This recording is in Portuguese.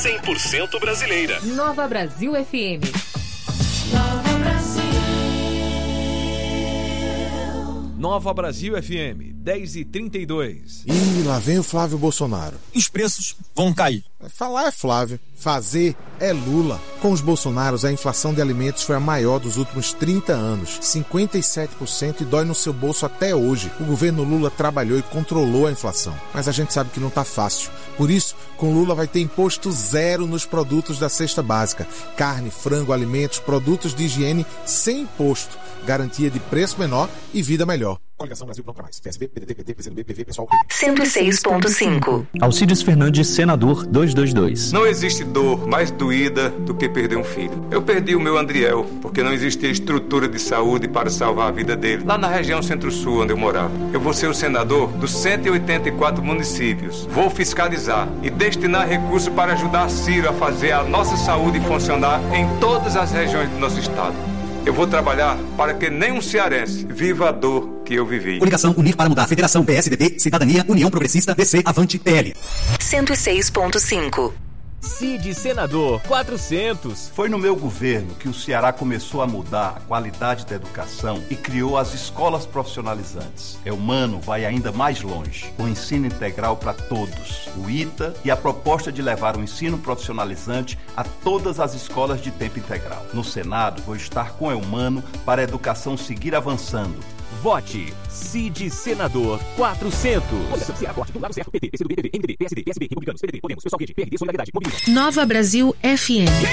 100% brasileira. Nova Brasil FM. Nova Brasil FM, 10h32. Ih, lá vem o Flávio Bolsonaro. Os preços vão cair. Falar é Flávio, fazer é Lula. Com os Bolsonaros, a inflação de alimentos foi a maior dos últimos 30 anos. 57% e dói no seu bolso até hoje. O governo Lula trabalhou e controlou a inflação. Mas a gente sabe que não tá fácil. Por isso, com Lula vai ter imposto zero nos produtos da cesta básica. Carne, frango, alimentos, produtos de higiene sem imposto. Garantia de preço menor e vida melhor. Coligação Brasil Pronto Pra Mais. PSB, PDT, PT, PCdoB, PV, PSOL. 106.5. Alcides Fernandes, senador 222. Não existe dor mais doída do que perder um filho. Eu perdi o meu Andriel, porque não existia estrutura de saúde para salvar a vida dele, lá na região Centro-Sul, onde eu morava. Eu vou ser o senador dos 184 municípios. Vou fiscalizar e destinar recursos para ajudar Ciro a fazer a nossa saúde funcionar em todas as regiões do nosso estado. Eu vou trabalhar para que nenhum cearense viva a dor que eu vivi. Coligação Unir para Mudar. Federação PSDB, Cidadania, União Progressista, DC, Avante, PL. 106.5. Cid Senador 400. Foi no meu governo que o Ceará começou a mudar a qualidade da educação e criou as escolas profissionalizantes. Eumano vai ainda mais longe, o ensino integral para todos, o ITA e a proposta de levar o ensino profissionalizante a todas as escolas de tempo integral. No Senado, vou estar com Eumano para a educação seguir avançando. Vote Cid Senador 400. Coligação Ceará Forte, do lado certo, PT, PCdoB, PV, MDB, PSD, PSB, Republicanos, PDT, Podemos, Pessoal Verde, PRD, Solidariedade, Mobilização. Nova Brasil FM.